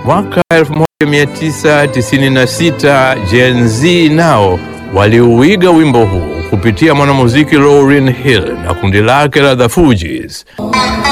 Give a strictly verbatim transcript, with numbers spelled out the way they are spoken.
Mwaka elfu moja mia tisa tisini na sita Gen Z nao waliuiga wimbo huu kupitia mwanamuziki Lauryn Hill na kundi lake la The Fugees.